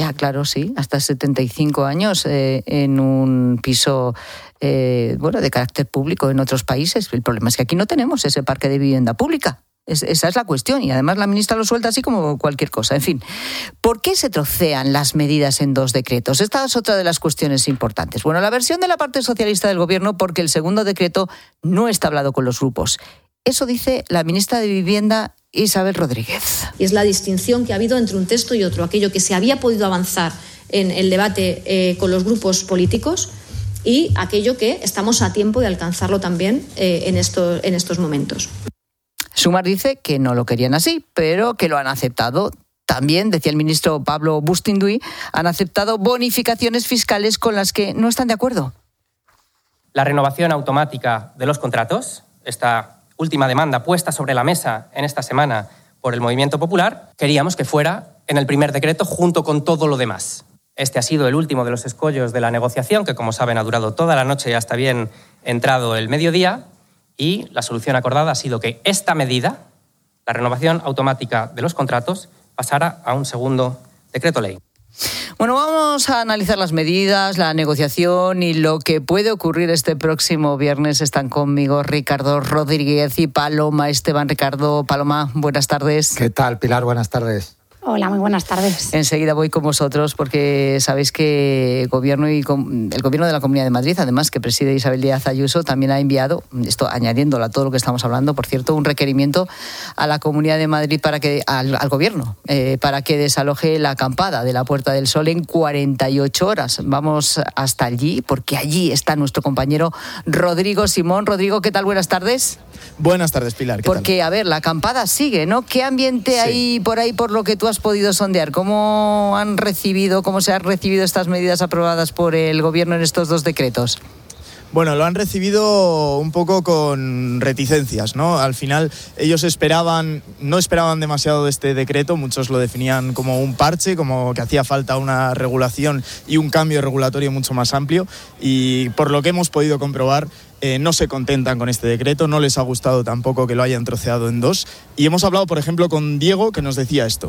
Ya, claro, sí, hasta 75 años en un piso de carácter público en otros países. El problema es que aquí no tenemos ese parque de vivienda pública. Esa es la cuestión, y además la ministra lo suelta así como cualquier cosa. En fin, ¿por qué se trocean las medidas en 2 decretos? Esta es otra de las cuestiones importantes. Bueno, la versión de la parte socialista del Gobierno, porque el segundo decreto no está hablado con los grupos. Eso dice la ministra de Vivienda, Isabel Rodríguez. Y es la distinción que ha habido entre un texto y otro, aquello que se había podido avanzar en el debate con los grupos políticos y aquello que estamos a tiempo de alcanzarlo también en estos momentos. Sumar dice que no lo querían así, pero que lo han aceptado. También, decía el ministro Pablo Bustinduy, han aceptado bonificaciones fiscales con las que no están de acuerdo. La renovación automática de los contratos, esta última demanda puesta sobre la mesa en esta semana por el Movimiento Popular, queríamos que fuera en el primer decreto junto con todo lo demás. Este ha sido el último de los escollos de la negociación, que como saben ha durado toda la noche y hasta bien entrado el mediodía. Y la solución acordada ha sido que esta medida, la renovación automática de los contratos, pasara a un segundo decreto ley. Bueno, vamos a analizar las medidas, la negociación y lo que puede ocurrir este próximo viernes. Están conmigo Ricardo Rodríguez y Paloma Esteban. Ricardo, Paloma, buenas tardes. ¿Qué tal, Pilar? Buenas tardes. Hola, muy buenas tardes. Enseguida voy con vosotros porque sabéis que el Gobierno de la Comunidad de Madrid, además que preside Isabel Díaz Ayuso, también ha enviado, esto añadiéndolo a todo lo que estamos hablando, por cierto, un requerimiento a la Comunidad de Madrid al Gobierno para que desaloje la acampada de la Puerta del Sol en 48 horas. Vamos hasta allí porque allí está nuestro compañero Rodrigo Simón. Rodrigo, ¿qué tal? Buenas tardes. Buenas tardes, Pilar. Porque, a ver, la acampada sigue, ¿no? ¿Qué ambiente hay por ahí, por lo que tú has podido sondear? ¿Cómo se han recibido estas medidas aprobadas por el Gobierno en estos 2 decretos? Bueno, lo han recibido un poco con reticencias, ¿no? Al final ellos no esperaban demasiado de este decreto, muchos lo definían como un parche, como que hacía falta una regulación y un cambio regulatorio mucho más amplio, y por lo que hemos podido comprobar, no se contentan con este decreto, no les ha gustado tampoco que lo hayan troceado en 2, y hemos hablado, por ejemplo, con Diego, que nos decía esto.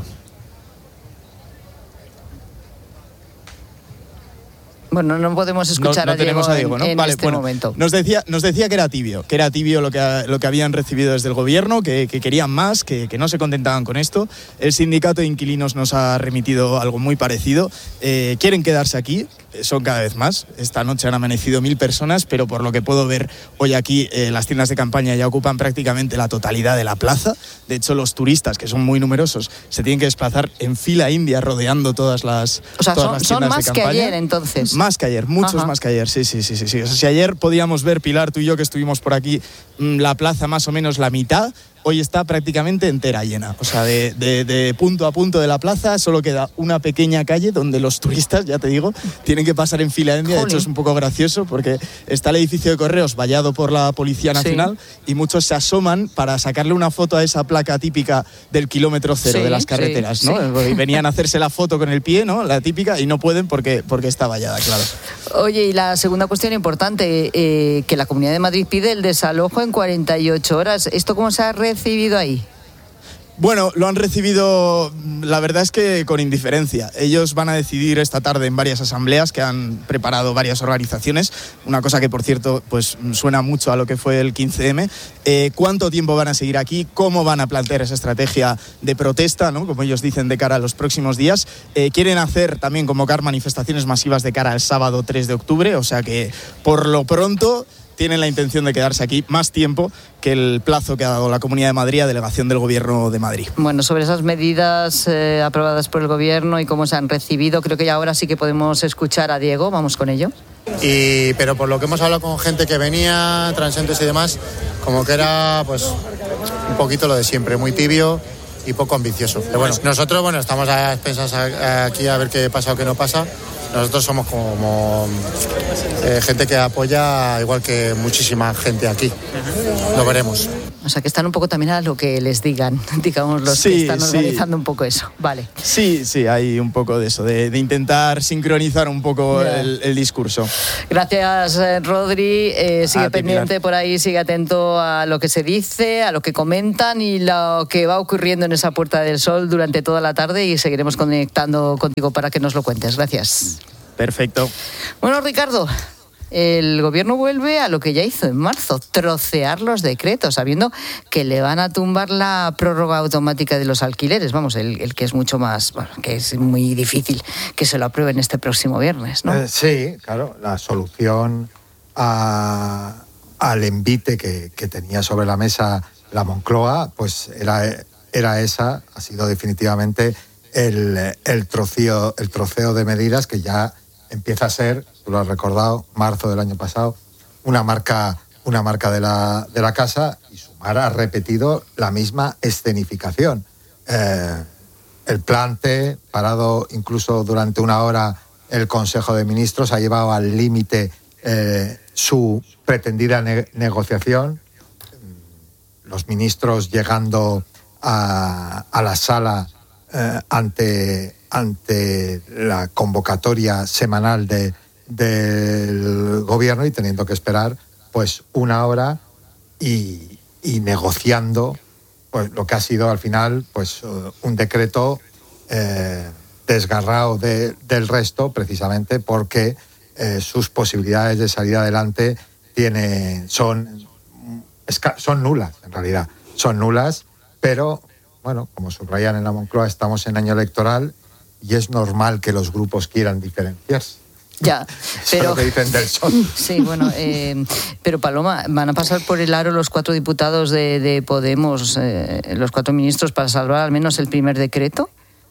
Bueno, no podemos escuchar a Diego ¿no? en este momento. Nos decía que era tibio lo que habían recibido desde el Gobierno, que querían más, que no se contentaban con esto. El sindicato de inquilinos nos ha remitido algo muy parecido. Quieren quedarse aquí, son cada vez más. Esta noche han amanecido 1.000 personas, pero por lo que puedo ver hoy aquí, las tiendas de campaña ya ocupan prácticamente la totalidad de la plaza. De hecho, los turistas, que son muy numerosos, se tienen que desplazar en fila india rodeando todas las tiendas de campaña. Son más que ayer, entonces. Más que ayer, muchos más que ayer, sí. O sea, si ayer podíamos ver, Pilar, tú y yo que estuvimos por aquí, la plaza más o menos la mitad, hoy está prácticamente entera llena. O sea, de punto a punto de la plaza solo queda una pequeña calle donde los turistas, ya te digo, tienen que pasar en fila india. De hecho, es un poco gracioso porque está el edificio de correos vallado por la Policía Nacional, y muchos se asoman para sacarle una foto a esa placa típica del kilómetro cero de las carreteras, ¿no? Y venían a hacerse la foto con el pie, ¿no? La típica, y no pueden porque está vallada, claro. Oye, y la segunda cuestión importante, que la Comunidad de Madrid pide el desalojo en 48 horas. ¿Esto cómo se ha recibido ahí? Bueno, lo han recibido, la verdad es que con indiferencia. Ellos van a decidir esta tarde en varias asambleas que han preparado varias organizaciones, una cosa que, por cierto, pues suena mucho a lo que fue el 15M. ¿Cuánto tiempo van a seguir aquí? ¿Cómo van a plantear esa estrategia de protesta, ¿no? Como ellos dicen, de cara a los próximos días? Quieren también convocar manifestaciones masivas de cara al sábado 3 de octubre, o sea que por lo pronto tienen la intención de quedarse aquí más tiempo que el plazo que ha dado la Comunidad de Madrid a delegación del Gobierno de Madrid. Bueno, sobre esas medidas aprobadas por el Gobierno y cómo se han recibido, creo que ya ahora sí que podemos escuchar a Diego. Vamos con ello. Pero por lo que hemos hablado con gente que venía, transeúntes y demás, como que era pues un poquito lo de siempre, muy tibio y poco ambicioso. Pero bueno, nosotros estamos a expensas aquí a ver qué pasa o qué no pasa. Nosotros somos como gente que apoya, igual que muchísima gente aquí. Lo veremos. O sea, que están un poco también a lo que les digan, digamos, los que están organizando un poco eso. Vale. Sí, hay un poco de eso, de intentar sincronizar un poco el discurso. Gracias, Rodri. Sigue pendiente, Pilar, por ahí, sigue atento a lo que se dice, a lo que comentan y lo que va ocurriendo en esa Puerta del Sol durante toda la tarde, y seguiremos conectando contigo para que nos lo cuentes. Gracias. Perfecto. Bueno, Ricardo, el gobierno vuelve a lo que ya hizo en marzo, trocear los decretos, sabiendo que le van a tumbar la prórroga automática de los alquileres. Vamos, el que es mucho más, bueno, que es muy difícil que se lo aprueben este próximo viernes, ¿no? Sí, claro, la solución al envite que tenía sobre la mesa la Moncloa, pues era esa, ha sido definitivamente el troceo de medidas que ya empieza a ser, tú lo has recordado, marzo del año pasado, una marca de la casa, y Sumar ha repetido la misma escenificación. El plante, parado incluso durante una hora el Consejo de Ministros, ha llevado al límite su pretendida negociación. Los ministros llegando a la sala ante la convocatoria semanal del gobierno y teniendo que esperar pues una hora y negociando pues lo que ha sido al final pues un decreto desgarrado del resto, precisamente porque sus posibilidades de salir adelante son nulas, en realidad son nulas, pero bueno, como subrayan en la Moncloa, estamos en año electoral y es normal que los grupos quieran diferenciarse. Ya, pero... Eso es lo que dicen del Sol. Sí, bueno, pero Paloma, ¿van a pasar por el aro los 4 diputados de Podemos, los 4 ministros, para salvar al menos el primer decreto?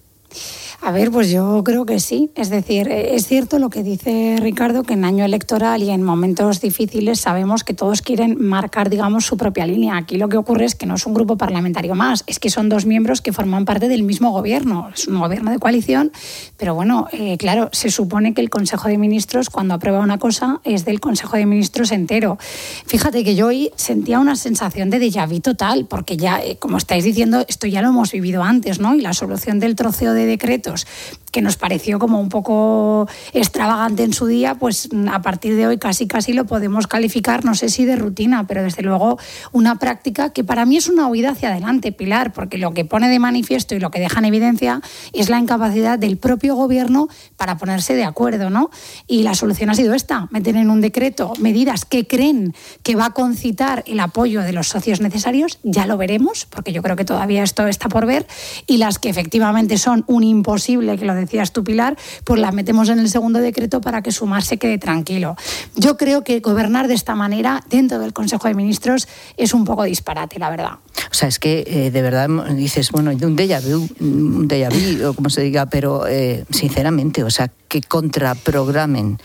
A ver, pues yo creo que sí. Es decir, es cierto lo que dice Ricardo, que en año electoral y en momentos difíciles sabemos que todos quieren marcar, digamos, su propia línea. Aquí lo que ocurre es que no es un grupo parlamentario más, es que son 2 miembros que forman parte del mismo gobierno. Es un gobierno de coalición, pero bueno, claro, se supone que el Consejo de Ministros, cuando aprueba una cosa, es del Consejo de Ministros entero. Fíjate que yo hoy sentía una sensación de déjà vu total, porque ya, como estáis diciendo, esto ya lo hemos vivido antes, ¿no? Y la solución del troceo de decretos, que nos pareció como un poco extravagante en su día, pues a partir de hoy casi lo podemos calificar, no sé si de rutina, pero desde luego una práctica que para mí es una huida hacia adelante, Pilar, porque lo que pone de manifiesto y lo que deja en evidencia es la incapacidad del propio gobierno para ponerse de acuerdo, ¿no? Y la solución ha sido esta, meter en un decreto medidas que creen que va a concitar el apoyo de los socios necesarios, ya lo veremos, porque yo creo que todavía esto está por ver, y las que efectivamente son un imposible, que lo decías tú, Pilar, pues las metemos en el segundo decreto para que Sumar se quede tranquilo. Yo creo que gobernar de esta manera dentro del Consejo de Ministros es un poco disparate, la verdad. O sea, es que de verdad dices, bueno, un déjà vu, o como se diga, pero sinceramente, o sea, que contraprogramen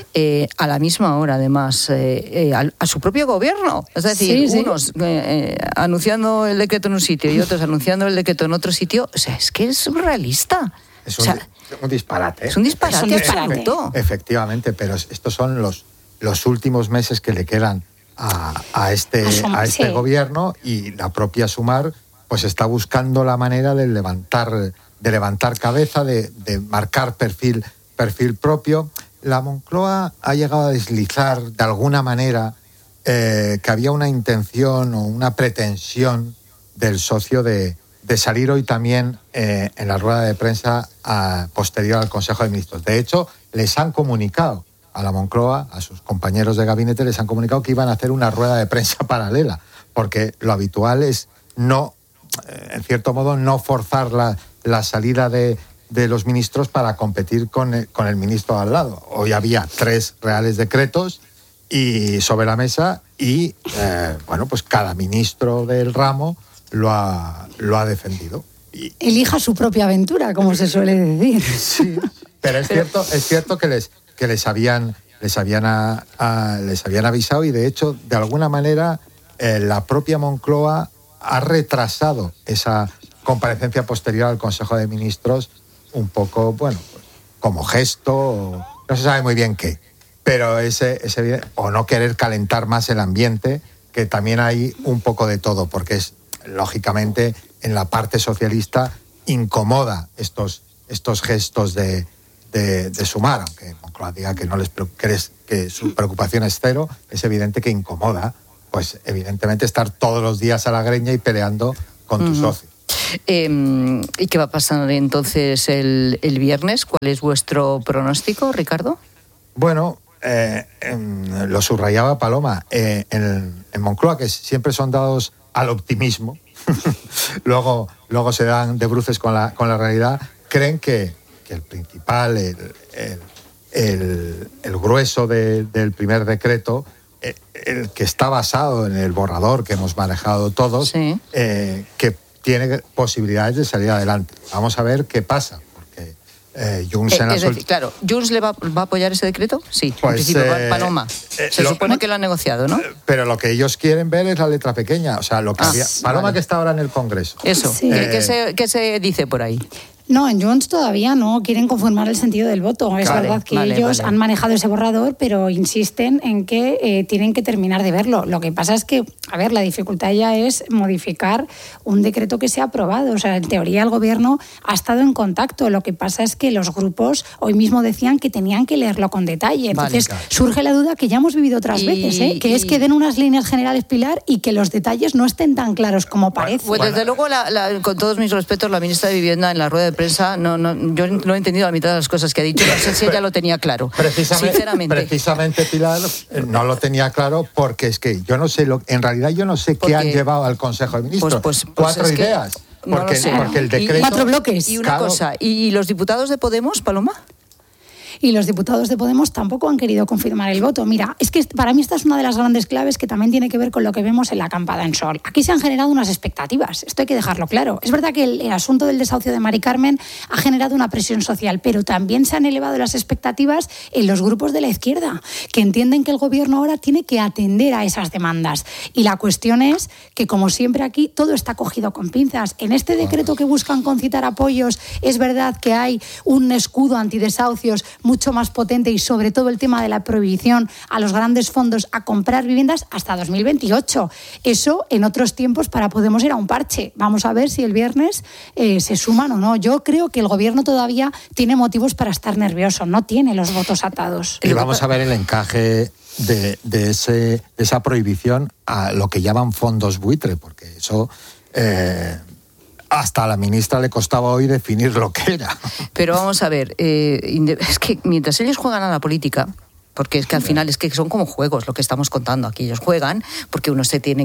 a la misma hora, además, a su propio gobierno. Es decir, sí. Unos anunciando el decreto en un sitio y otros anunciando el decreto en otro sitio. O sea, es que es surrealista. Es un disparate. Es un disparate absoluto. Efectivamente, pero estos son los últimos meses que le quedan a este gobierno, y la propia Sumar pues está buscando la manera de levantar cabeza, de marcar perfil propio. La Moncloa ha llegado a deslizar de alguna manera que había una intención o una pretensión del socio de salir hoy también en la rueda de prensa posterior al Consejo de Ministros. De hecho, les han comunicado a la Moncloa, a sus compañeros de gabinete, les han comunicado que iban a hacer una rueda de prensa paralela, porque lo habitual es en cierto modo, no forzar la salida de los ministros para competir con el ministro al lado. Hoy había 3 reales decretos y sobre la mesa y, pues cada ministro del ramo lo ha defendido. Elija su propia aventura, como se suele decir. Sí, pero es cierto que les habían avisado, y de hecho, de alguna manera, la propia Moncloa ha retrasado esa comparecencia posterior al Consejo de Ministros un poco, como gesto, no se sabe muy bien qué, pero ese o no querer calentar más el ambiente que también hay un poco de todo, porque es, lógicamente, en la parte socialista incomoda estos gestos de Sumar, aunque Moncloa diga que no que su preocupación es cero, es evidente que incomoda, pues evidentemente estar todos los días a la greña y peleando con tu socio. ¿Y qué va a pasar entonces el viernes? ¿Cuál es vuestro pronóstico, Ricardo? Bueno, lo subrayaba Paloma, en Moncloa, que siempre son dados al optimismo, luego se dan de bruces con la realidad, creen que el principal, el grueso del primer decreto, el que está basado en el borrador que hemos manejado todos, sí, que tiene posibilidades de salir adelante. Vamos a ver qué pasa. Junts claro, ¿Junts le va a apoyar ese decreto? Sí, pues, en principio, Paloma. Se supone que lo han negociado, ¿no? Pero lo que ellos quieren ver es la letra pequeña. O sea, lo que Paloma, vale, que está ahora en el Congreso. Eso, sí. ¿Qué se dice por ahí? No, en Junts todavía no quieren conformar el sentido del voto. Es verdad que ellos han manejado ese borrador, pero insisten en que tienen que terminar de verlo. Lo que pasa es que, la dificultad ya es modificar un decreto que se ha aprobado. O sea, en teoría el Gobierno ha estado en contacto. Lo que pasa es que los grupos hoy mismo decían que tenían que leerlo con detalle. Entonces surge la duda que ya hemos vivido otras veces, que es que den unas líneas generales, Pilar, y que los detalles no estén tan claros como parece. Pues desde luego, con todos mis respetos, la ministra de Vivienda en la rueda de prensa, yo no he entendido la mitad de las cosas que ha dicho. No sé si ella lo tenía claro. Precisamente, Pilar, no lo tenía claro porque es que yo no sé, en realidad yo no sé qué han llevado al Consejo de Ministros. Pues 4 ideas. Porque el decreto... 4 bloques. Y una cosa, ¿y los diputados de Podemos, Paloma? Y los diputados de Podemos tampoco han querido confirmar el voto. Mira, es que para mí esta es una de las grandes claves que también tiene que ver con lo que vemos en la acampada en Sol. Aquí se han generado unas expectativas, esto hay que dejarlo claro. Es verdad que el asunto del desahucio de Mari Carmen ha generado una presión social, pero también se han elevado las expectativas en los grupos de la izquierda, que entienden que el Gobierno ahora tiene que atender a esas demandas. Y la cuestión es que, como siempre aquí, todo está cogido con pinzas. En este decreto que buscan concitar apoyos, es verdad que hay un escudo antidesahucios mucho más potente y sobre todo el tema de la prohibición a los grandes fondos a comprar viviendas hasta 2028. Eso en otros tiempos para Podemos era un parche. Vamos a ver si el viernes se suman o no. Yo creo que el Gobierno todavía tiene motivos para estar nervioso, no tiene los votos atados. Y vamos a ver el encaje de esa prohibición a lo que llaman fondos buitre, porque eso... hasta a la ministra le costaba hoy definir lo que era. Pero vamos a ver, es que mientras ellos juegan a la política, porque es que al final es que son como juegos lo que estamos contando aquí. Ellos juegan porque unos tienen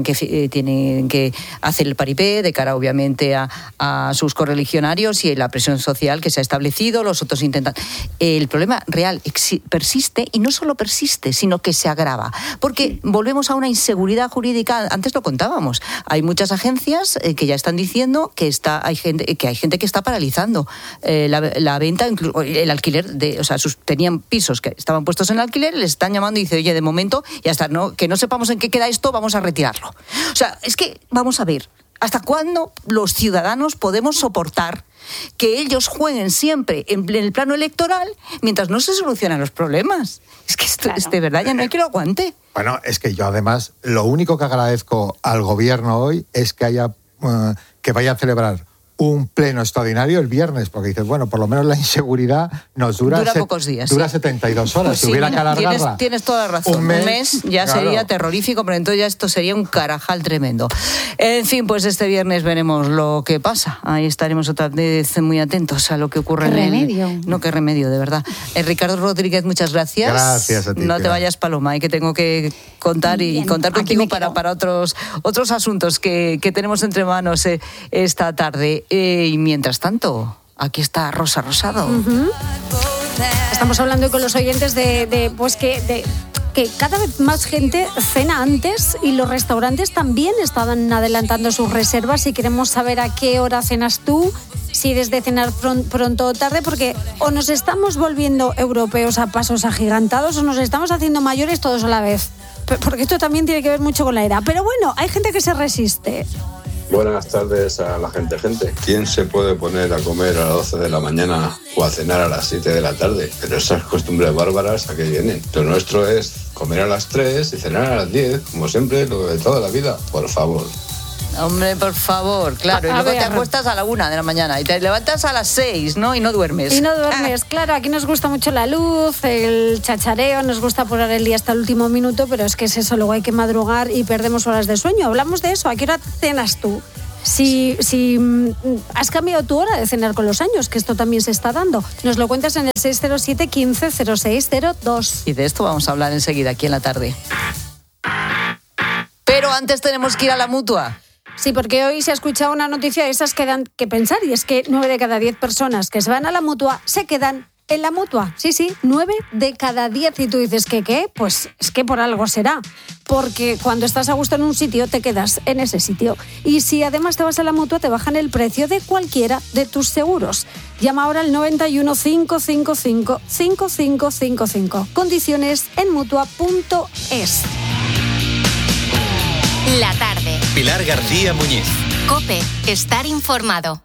que hacer el paripé de cara obviamente a sus correligionarios y la presión social que se ha establecido, los otros intentan. El problema real persiste, y no solo persiste, sino que se agrava, porque volvemos a una inseguridad jurídica. Antes lo contábamos, hay muchas agencias que ya están diciendo que hay gente que está paralizando la venta, el alquiler tenían pisos que estaban puestos en alquiler, les están llamando y dice, oye, de momento ya está, que no sepamos en qué queda esto, vamos a retirarlo. O sea, es que vamos a ver, ¿hasta cuándo los ciudadanos podemos soportar que ellos jueguen siempre en el plano electoral mientras no se solucionan los problemas? Es que esto es de verdad, ya no hay que lo aguante. Bueno, es que yo además, lo único que agradezco al Gobierno hoy es que que vaya a celebrar un pleno extraordinario el viernes, porque dices, bueno, por lo menos la inseguridad nos dura pocos días. Dura 72 horas. Pues si hubiera que alargarla. Tienes toda la razón. Un mes ya sería terrorífico, pero entonces ya esto sería un carajal tremendo. En fin, pues este viernes veremos lo que pasa. Ahí estaremos otra vez muy atentos a lo que ocurre qué remedio, de verdad. Ricardo Rodríguez, muchas gracias. Gracias a ti. No te vayas, Paloma, que tengo que contar contigo para otros asuntos que tenemos entre manos esta tarde. Y mientras tanto, aquí está Rosa Rosado. Uh-huh. Estamos hablando con los oyentes de que cada vez más gente cena antes y los restaurantes también estaban adelantando sus reservas, y queremos saber a qué hora cenas tú, si eres de cenar pronto o tarde, porque o nos estamos volviendo europeos a pasos agigantados o nos estamos haciendo mayores todos a la vez, porque esto también tiene que ver mucho con la edad. Pero bueno, hay gente que se resiste. Buenas tardes a la gente. ¿Quién se puede poner a comer a las 12 de la mañana o a cenar a las 7 de la tarde? Pero esas costumbres bárbaras, ¿a qué vienen? Lo nuestro es comer a las 3 y cenar a las 10, como siempre, lo de toda la vida, por favor. Hombre, por favor, claro. Y luego te acuestas a la 1 de la mañana y te levantas a las 6, ¿no? Y no duermes. Claro. Aquí nos gusta mucho la luz, el chachareo, nos gusta apurar el día hasta el último minuto, pero es que es eso, luego hay que madrugar y perdemos horas de sueño. Hablamos de eso. ¿A qué hora cenas tú? Si has cambiado tu hora de cenar con los años, que esto también se está dando. Nos lo cuentas en el 607 15 0602. Y de esto vamos a hablar enseguida aquí en la tarde. Pero antes tenemos que ir a la Mutua. Sí, porque hoy se ha escuchado una noticia de esas que dan que pensar, y es que 9 de cada 10 personas que se van a la Mutua se quedan en la Mutua. Sí, 9 de cada 10. Y tú dices, ¿qué? Pues es que por algo será. Porque cuando estás a gusto en un sitio, te quedas en ese sitio. Y si además te vas a la Mutua, te bajan el precio de cualquiera de tus seguros. Llama ahora al 91 555 5555. Condiciones en Mutua.es. La tarde. Pilar García Muñiz. COPE. Estar informado.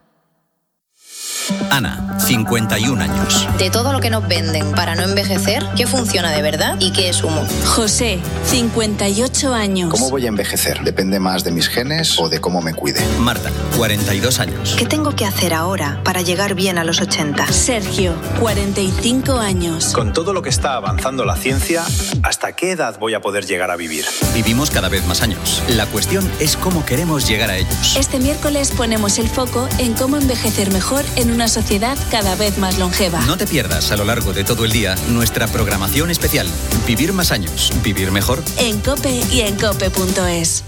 Ana, 51 años. De todo lo que nos venden para no envejecer, ¿qué funciona de verdad y qué es humo? José, 58 años. ¿Cómo voy a envejecer? ¿Depende más de mis genes o de cómo me cuide? Marta, 42 años. ¿Qué tengo que hacer ahora para llegar bien a los 80? Sergio, 45 años. Con todo lo que está avanzando la ciencia, ¿hasta qué edad voy a poder llegar a vivir? Vivimos cada vez más años. La cuestión es cómo queremos llegar a ellos. Este miércoles ponemos el foco en cómo envejecer mejor en una sociedad cada vez más longeva. No te pierdas a lo largo de todo el día nuestra programación especial. Vivir más años, vivir mejor. En COPE y en COPE.es.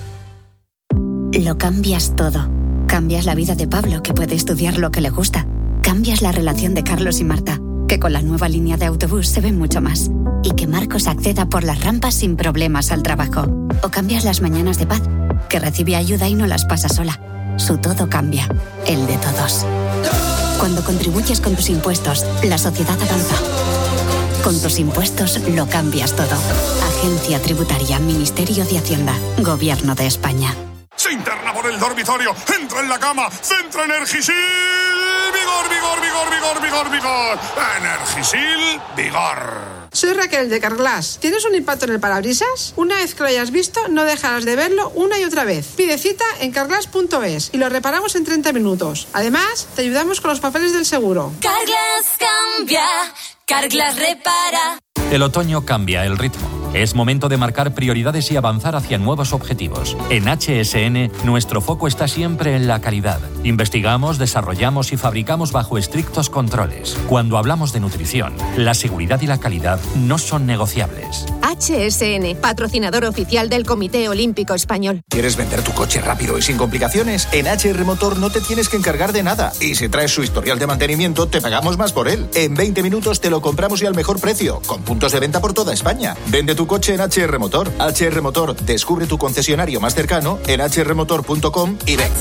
Lo cambias todo. Cambias la vida de Pablo, que puede estudiar lo que le gusta. Cambias la relación de Carlos y Marta, que con la nueva línea de autobús se ve mucho más. Y que Marcos acceda por las rampas sin problemas al trabajo. O cambias las mañanas de Paz, que recibe ayuda y no las pasa sola. Su todo cambia, el de todos. Cuando contribuyes con tus impuestos, la sociedad avanza. Con tus impuestos lo cambias todo. Agencia Tributaria, Ministerio de Hacienda, Gobierno de España. Se interna por el dormitorio, entra en la cama, centra Energisil, vigor, vigor, vigor, vigor, vigor, vigor. Energisil, vigor. Soy Raquel de Carglass. ¿Tienes un impacto en el parabrisas? Una vez que lo hayas visto, no dejarás de verlo una y otra vez. Pide cita en Carglass.es y lo reparamos en 30 minutos. Además, te ayudamos con los papeles del seguro. Carglass cambia, Carglass repara. El otoño cambia el ritmo. Es momento de marcar prioridades y avanzar hacia nuevos objetivos. En HSN, nuestro foco está siempre en la calidad. Investigamos, desarrollamos y fabricamos bajo estrictos controles. Cuando hablamos de nutrición, la seguridad y la calidad no son negociables. HSN, patrocinador oficial del Comité Olímpico Español. ¿Quieres vender tu coche rápido y sin complicaciones? En HR Motor no te tienes que encargar de nada. Y si traes su historial de mantenimiento, te pagamos más por él. En 20 minutos te lo compramos y al mejor precio, con puntos de venta por toda España. Vende tu coche en HR Motor. HR Motor, descubre tu concesionario más cercano en hrmotor.com y ven.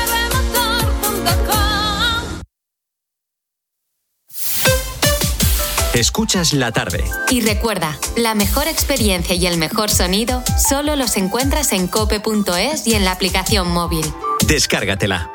Escuchas la tarde. Y recuerda, la mejor experiencia y el mejor sonido solo los encuentras en cope.es y en la aplicación móvil. Descárgatela.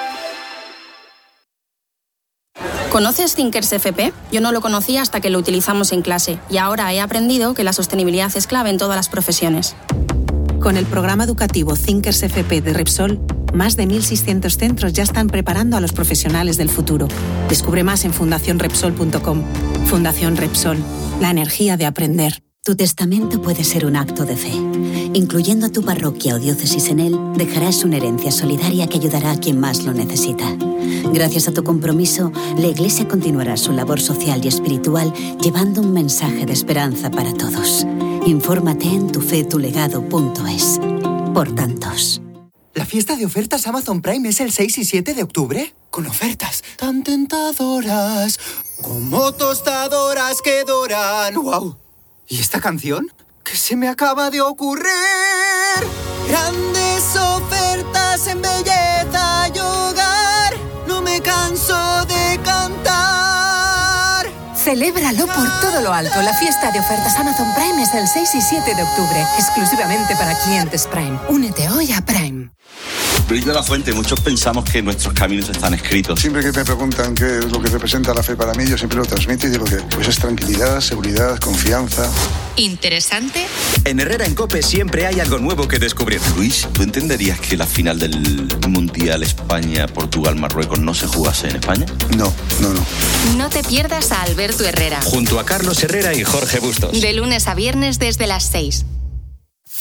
¿Conoces Thinkers FP? Yo no lo conocía hasta que lo utilizamos en clase y ahora he aprendido que la sostenibilidad es clave en todas las profesiones. Con el programa educativo Thinkers FP de Repsol, más de 1.600 centros ya están preparando a los profesionales del futuro. Descubre más en fundacionrepsol.com. Fundación Repsol, la energía de aprender. Tu testamento puede ser un acto de fe. Incluyendo a tu parroquia o diócesis en él, dejarás una herencia solidaria que ayudará a quien más lo necesita. Gracias a tu compromiso, la Iglesia continuará su labor social y espiritual llevando un mensaje de esperanza para todos. Infórmate en tufetulegado.es. Por tantos. ¿La fiesta de ofertas Amazon Prime es el 6 y 7 de octubre? Con ofertas tan tentadoras, como tostadoras que doran. ¡Wow! ¿Y esta canción? ¿Qué se me acaba de ocurrir? Grandes ofertas en belleza y hogar. No me canso de cantar. Celébralo por todo lo alto. La fiesta de ofertas Amazon Prime es el 6 y 7 de octubre, exclusivamente para clientes Prime. Únete hoy a Prime. Luis de la Fuente, muchos pensamos que nuestros caminos están escritos. Siempre que me preguntan qué es lo que representa la fe para mí, yo siempre lo transmito y digo que pues es tranquilidad, seguridad, confianza. ¿Interesante? En Herrera en COPE siempre hay algo nuevo que descubrir. Luis, ¿tú entenderías que la final del Mundial España-Portugal-Marruecos no se jugase en España? No. No te pierdas a Alberto Herrera. Junto a Carlos Herrera y Jorge Bustos. De lunes a viernes desde las 6.